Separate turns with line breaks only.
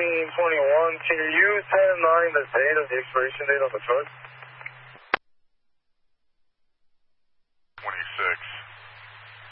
Can you tell 9 the date of the expiration date of the truck?
26.